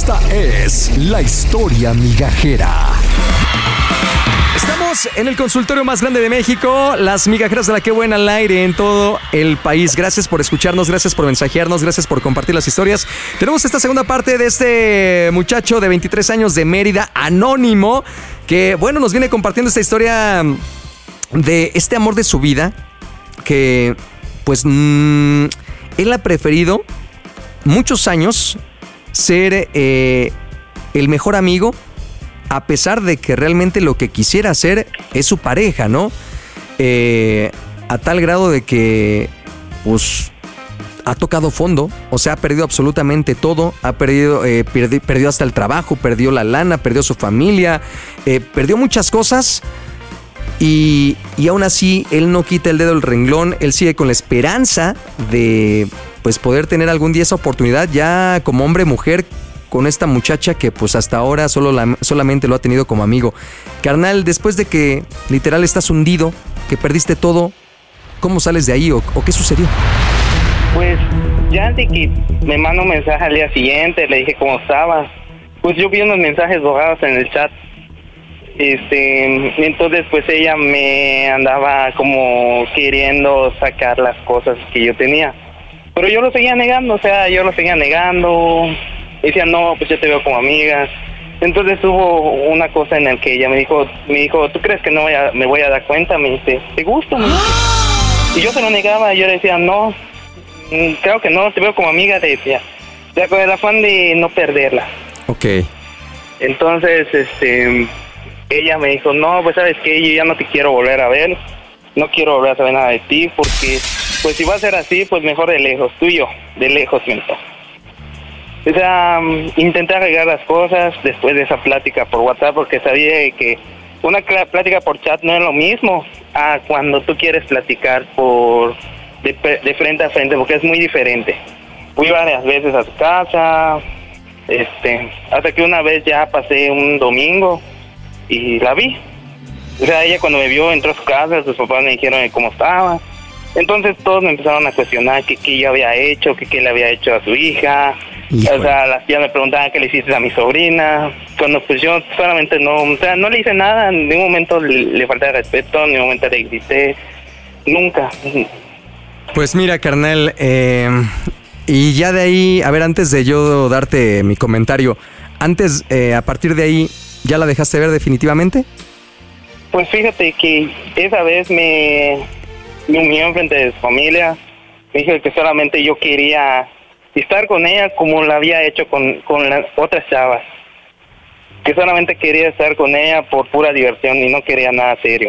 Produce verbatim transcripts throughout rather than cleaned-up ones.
Esta es la historia migajera. Estamos en el consultorio más grande de México, las migajeras de la que buena al aire en todo el país. Gracias por escucharnos, gracias por mensajearnos, gracias por compartir las historias. Tenemos esta segunda parte de este muchacho de veintitrés años de Mérida, anónimo, que bueno, nos viene compartiendo esta historia de este amor de su vida, que pues mmm, él ha preferido muchos años ser eh, el mejor amigo, a pesar de que realmente lo que quisiera hacer es su pareja, ¿no? Eh, a tal grado de que, pues, ha tocado fondo, o sea, ha perdido absolutamente todo, ha perdido, eh, perdi, perdió hasta el trabajo, perdió la lana, perdió su familia, eh, perdió muchas cosas y, y aún así él no quita el dedo del renglón, él sigue con la esperanza de, pues, poder tener algún día esa oportunidad ya como hombre, mujer, con esta muchacha que pues hasta ahora solo la, solamente lo ha tenido como amigo. Carnal, después de que literal estás hundido, que perdiste todo, ¿cómo sales de ahí o, o qué sucedió? Pues ya de que me mandó un mensaje al día siguiente, le dije cómo estaba. Pues yo vi unos mensajes borrados en el chat. Este, entonces pues ella me andaba como queriendo sacar las cosas que yo tenía. Pero yo lo seguía negando, o sea, yo lo seguía negando. Decía, no, pues yo te veo como amiga. Entonces hubo una cosa en la que ella me dijo, me dijo, ¿tú crees que no voy a, me voy a dar cuenta? Me dice, ¿te gusta? Me dice. Y yo se lo negaba, yo le decía, no, creo que no, te veo como amiga, te decía. O sea, con el afán de no perderla. Ok. Entonces, este, ella me dijo, no, pues sabes que yo ya no te quiero volver a ver, no quiero volver a saber nada de ti, porque, pues si va a ser así, pues mejor de lejos, tú y yo, de lejos, miento. O sea, intenté arreglar las cosas después de esa plática por WhatsApp, porque sabía que una plática por chat no es lo mismo a cuando tú quieres platicar por de, de frente a frente, porque es muy diferente. Fui varias veces a su casa, este, hasta que una vez ya pasé un domingo y la vi. O sea, ella cuando me vio entró a su casa, sus papás me dijeron cómo estaba. Entonces todos me empezaron a cuestionar que qué yo había hecho, que qué le había hecho a su hija. Híjole. O sea, las tías me preguntaban qué le hiciste a mi sobrina, cuando pues yo solamente no, o sea, no le hice nada, en ningún momento le, le falté respeto, en ningún momento le grité, nunca. Pues mira, carnal, eh, y ya de ahí, a ver, antes de yo darte mi comentario, antes, eh, a partir de ahí, ¿ya la dejaste ver definitivamente? Pues fíjate que esa vez me, me unió frente de su familia, me dijo que solamente yo quería estar con ella como la había hecho con, con las otras chavas, que solamente quería estar con ella por pura diversión y no quería nada serio.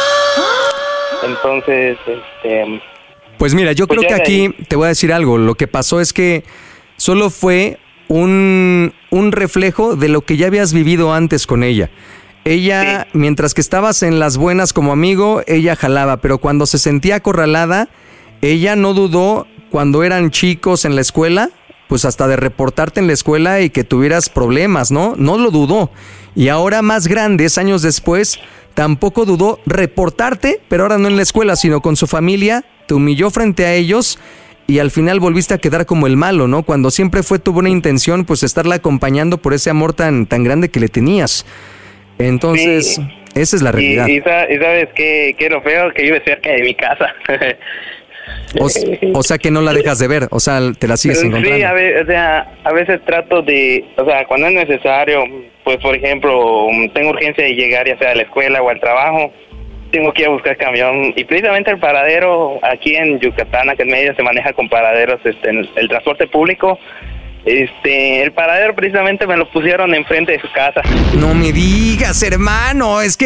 Entonces, este... Pues mira, yo pues creo que aquí te voy a decir algo. Lo que pasó es que solo fue un, un reflejo de lo que ya habías vivido antes con ella. Ella, sí. Mientras que estabas en las buenas como amigo, ella jalaba, pero cuando se sentía acorralada, ella no dudó, cuando eran chicos en la escuela, pues hasta de reportarte en la escuela y que tuvieras problemas, ¿no? No lo dudó. Y ahora más grandes, años después, tampoco dudó reportarte, pero ahora no en la escuela, sino con su familia, te humilló frente a ellos y al final volviste a quedar como el malo, ¿no? Cuando siempre fue tu buena intención, pues estarla acompañando por ese amor tan, tan grande que le tenías. Entonces, sí. Esa es la realidad. Y, y, y sabes qué, qué lo feo, que vive cerca de mi casa. O, o sea que no la dejas de ver, o sea, te la sigues encontrando. Sí, a veces, o sea, a veces trato de, o sea, cuando es necesario, pues por ejemplo, tengo urgencia de llegar ya sea a la escuela o al trabajo, tengo que ir a buscar camión, y precisamente el paradero aquí en Yucatán, que en medio se maneja con paraderos, este, el, el transporte público, este, el paradero precisamente me lo pusieron enfrente de su casa. No me digas, hermano, es que